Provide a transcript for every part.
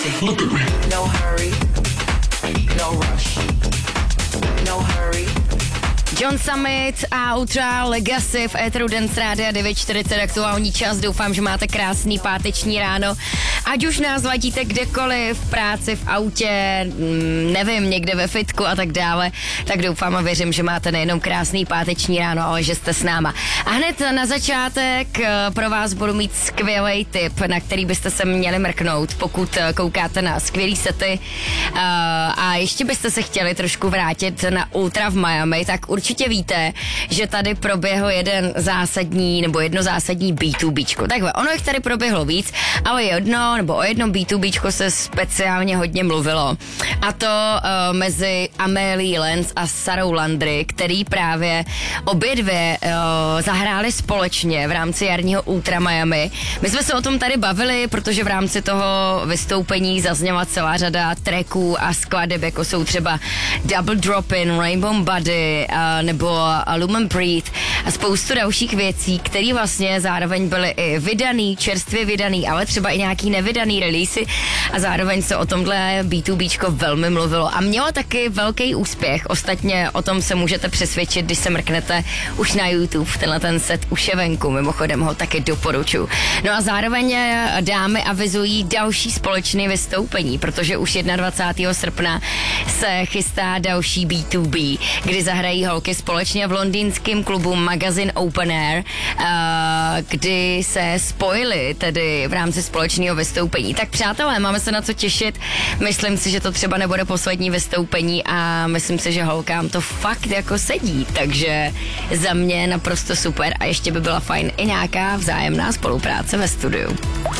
No hurry, no rush, no hurry. John Summit a Ultra Legacy v éteru Dance Rádia 9:40 aktuální čas. Doufám, že máte krásný páteční ráno. Ať už nás ladíte kdekoliv, v práci, v autě, nevím, někde ve fitku a tak dále, tak doufám a věřím, že máte nejenom krásný páteční ráno, ale že jste s náma. A hned na začátek pro vás budu mít skvělý tip, na který byste se měli mrknout, pokud koukáte na skvělý sety a ještě byste se chtěli trošku vrátit na Ultra v Miami, tak určitě víte, že tady proběhl jedno zásadní B2Bčko. Takhle, ono jich tady proběhlo víc, ale o jednom B2Bčku se speciálně hodně mluvilo. A to mezi Amélie Lenz a Sarou Landry, který právě obě dvě zahráli společně v rámci jarního Ultra Miami. My jsme se o tom tady bavili, protože v rámci toho vystoupení zazněla celá řada tracků a skladeb, jako jsou třeba Double Drop-In, Rainbow Body nebo Lumen Breathe a spoustu dalších věcí, které vlastně zároveň byly i vydaný, čerstvě vydaný, ale třeba i nějaký nevydaný releasy a zároveň se o tomhle B2Bčko velmi mluvilo a mělo taky velký úspěch. Ostatně o tom se můžete přesvědčit, když se mrknete už na YouTube. Tenhle ten set už je venku, mimochodem ho taky doporučuji. No a zároveň dámy avizují další společné vystoupení, protože už 21. srpna se chystá další B2B, kdy zahrají holky společně v londýnském klubu Magazine Open Air, kdy se spojili tedy v rámci společného vystoupení. Tak přátelé, máme se na co těšit. Myslím si, že to třeba nebude poslední vystoupení a myslím si, že holkám to fakt jako sedí, takže za mě naprosto super a ještě by byla fajn i nějaká vzájemná spolupráce ve studiu.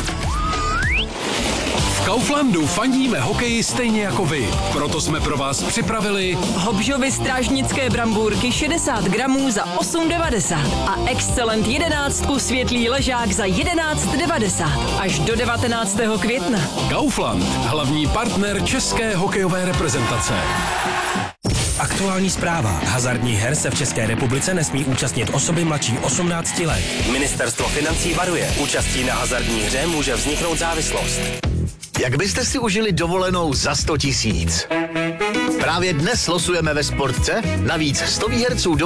V Kauflandu fandíme hokeji stejně jako vy. Proto jsme pro vás připravili Hobžovy strážnické brambůrky 60 gramů za 8,90 a Excellent 11 světlý ležák za 11,90 až do 19. května. Kaufland, hlavní partner české hokejové reprezentace. Aktuální zpráva. Hazardních her se v České republice nesmí účastnit osoby mladší 18 let. Ministerstvo financí varuje. Účastí na hazardní hře může vzniknout závislost. Jak byste si užili dovolenou za 100 000? Právě dnes losujeme ve Sportce navíc 100 výherců